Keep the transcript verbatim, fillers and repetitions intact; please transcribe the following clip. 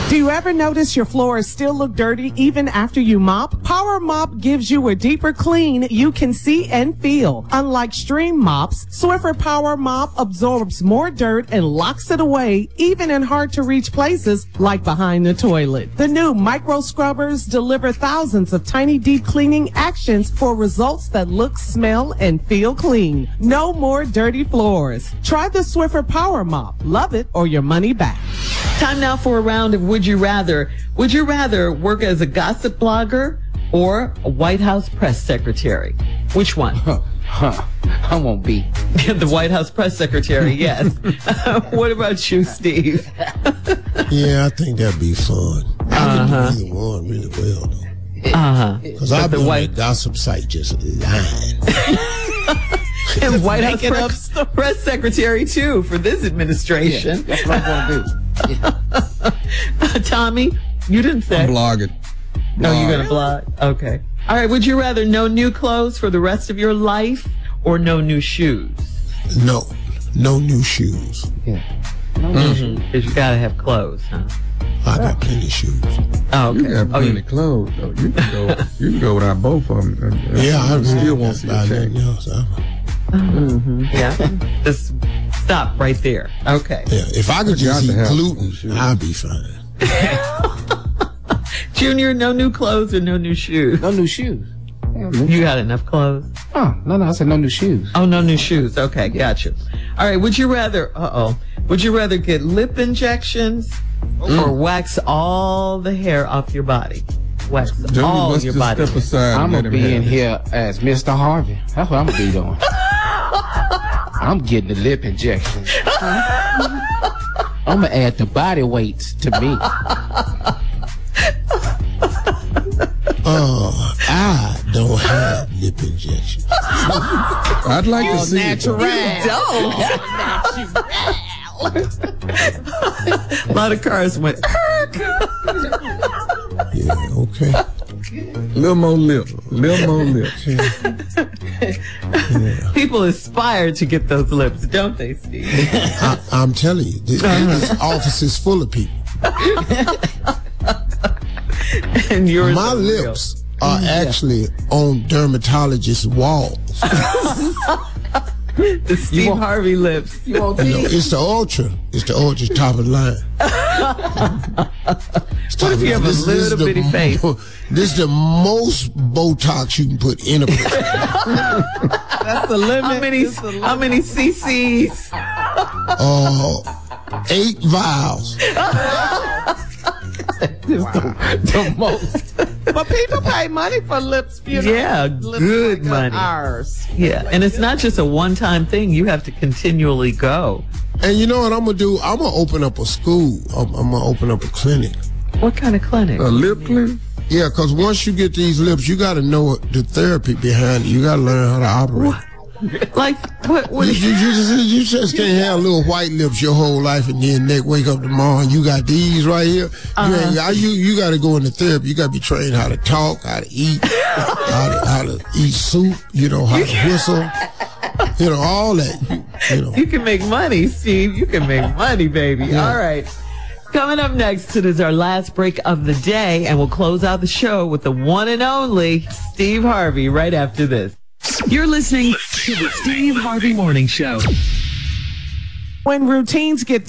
Do you ever notice your floors still look dirty even after you mop? Power Mop gives you a deeper clean you can see and feel. Unlike stream mops, Swiffer Power Mop absorbs more dirt and locks it away, even in hard-to-reach places like behind the toilet. The new micro scrubbers deliver thousands of tiny deep cleaning actions for results that look, smell, and feel clean. No more dirty floors. Try the Swiffer Power Mop. Love it or your money back. Time now for a round of Would You Rather. Would you rather work as a gossip blogger or a White House press secretary? Which one? Huh, huh. I won't be. The White House press secretary, yes. What about you, Steve? Yeah, I think that'd be fun. I Uh-huh. can do either one really well, though. Uh-huh. Because I've the been on white- that gossip site just lying. And White House making press, press secretary, too, for this administration. Yeah, that's what I'm going to do. Yeah. Tommy, you didn't say. I'm blogging. No, you're going to blog? Okay. All right, would you rather no new clothes for the rest of your life or no new shoes? No, no new shoes. Yeah. Mm-hmm. Because you got to have clothes, huh? I got plenty of shoes. Oh, okay. You got Oh, plenty you, of clothes, though. You can go. You can go without both of them. and- and Yeah, I you still really won't won't see buy a change. nothing else. I- mm-hmm, yeah. Just stop right there. Okay. Yeah, if I could You got just to eat have gluten, shoes. I'd be fine. Junior, no new clothes or no new shoes? No new shoes. You got enough clothes? Oh, no, no, I said no new shoes. Oh, no new shoes. Okay, gotcha. All right, would you rather, uh-oh, would you rather get lip injections or wax all the hair off your body? Wax Junior, all let's your just body. step aside. I'm and going to let be him in have it. here as Mister Harvey. That's what I'm going to be doing. I'm getting the lip injection. I'm going to add the body weights to me. Uh, I don't have lip injections. I'd like to see it, though. A lot of cars went, Yeah, okay. Little more lip. Little more lip. people aspire to get those lips, don't they, Steve? I, I'm telling you, this, this office is full of people. And yours My are real. lips are actually on dermatologists' walls. The Steve want- Harvey lips. You want No, these? it's the ultra. It's the ultra top of the line. What if you have a little the, bitty face? This is the most Botox you can put in a person. That's the limit. How many, It's the limit. how many C Cs? Uh, eight vials. The most. But people pay money for lips, you know. Yeah, lips good like money. Ours. Yeah, and it's not just a one-time thing. You have to continually go. And you know what I'm gonna do? I'm gonna open up a school. I'm, I'm gonna open up a clinic. What kind of clinic? A lip clinic? Yeah, because once you get these lips, you got to know the therapy behind it. You got to learn how to operate. Like, what? what You, you, you just, you just can't have little white lips your whole life, and then next wake up tomorrow and you got these right here. You Uh-huh. ain't, you, you got to go into therapy. You got to be trained how to talk, how to eat, how to, how to eat soup. You know how to whistle. You know all that. You, you know. You can make money, Steve. You can make money, baby. Yeah. All right. Coming up next, it is our last break of the day, and we'll close out the show with the one and only Steve Harvey right after this. You're listening to the Steve Harvey Morning Show. When routines get